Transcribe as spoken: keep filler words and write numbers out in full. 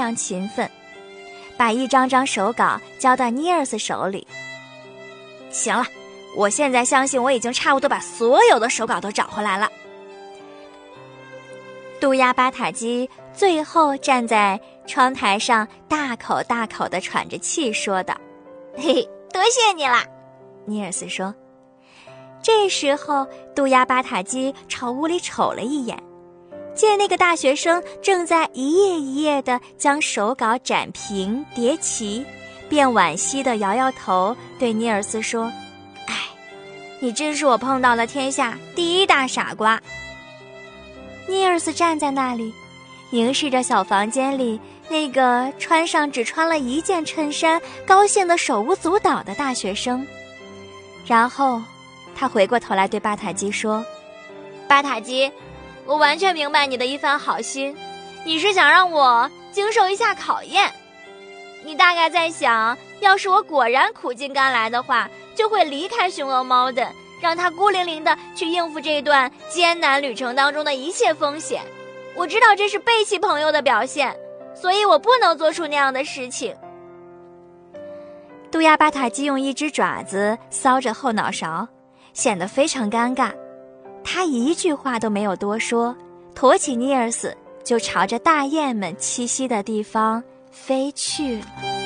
样勤奋，把一张张手稿交到尼尔斯手里。行了，我现在相信我已经差不多把所有的手稿都找回来了。杜鸦巴塔基最后站在窗台上，大口大口地喘着气说道：嘿嘿，多谢你啦。尼尔斯说。这时候杜鸦巴塔基朝屋里瞅了一眼，见那个大学生正在一页一页地将手稿展平叠齐，便惋惜地摇摇头，对尼尔斯说：哎，你真是我碰到的天下第一大傻瓜。尼尔斯站在那里，凝视着小房间里那个穿上只穿了一件衬衫，高兴得手舞足蹈的大学生。然后他回过头来对巴塔基说：巴塔基，我完全明白你的一番好心，你是想让我经受一下考验。你大概在想，要是我果然苦尽甘来的话，就会离开熊鹅猫的，让他孤零零地去应付这段艰难旅程当中的一切风险。我知道这是背弃朋友的表现，所以我不能做出那样的事情。杜鸦巴塔基用一只爪子搔着后脑勺，显得非常尴尬。他一句话都没有多说，驮起尼尔斯就朝着大雁们栖息的地方飞去了。